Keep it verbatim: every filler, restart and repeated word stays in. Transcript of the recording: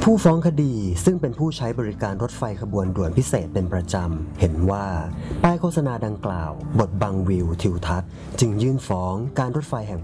ผู้ฟ้องคดีซึ่งเป็นผู้ใช้บริการรถไฟขบวนด่วนพิเศษเป็นประจำเห็นว่าป้ายโฆษณาดังกล่าวบดบังวิวทิวทัศน์จึงยื่นฟ้องการรถไฟแห่ง